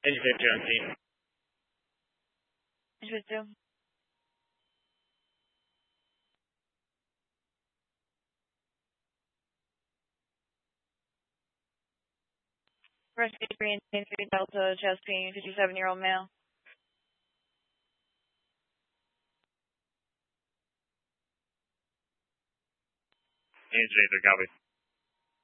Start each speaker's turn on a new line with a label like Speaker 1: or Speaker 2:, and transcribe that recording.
Speaker 1: Engine 52 on scene.
Speaker 2: Engine 52. Rescue 3 and 3 Delta, chest pain, 57-year-old male.
Speaker 1: Engine 83, copy.